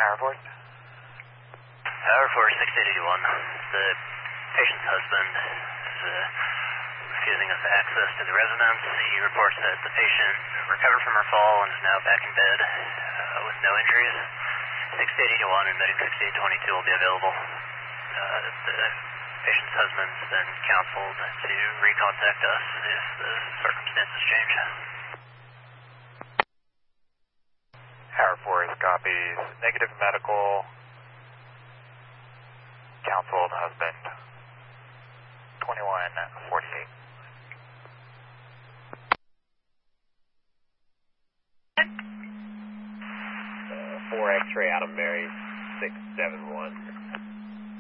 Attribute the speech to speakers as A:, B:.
A: Air Force.
B: Air Force 681. The patient's husband is refusing us access to the residence. He reports that the patient recovered from her fall and is now back in bed with no injuries. 681 and medic 6822 will be available. The patient's husband's been counseled to recontact us if the circumstances change.
A: Air Force copies. Negative medical. Counseled husband. 2148.
C: 4 X-ray Adam Mary 671.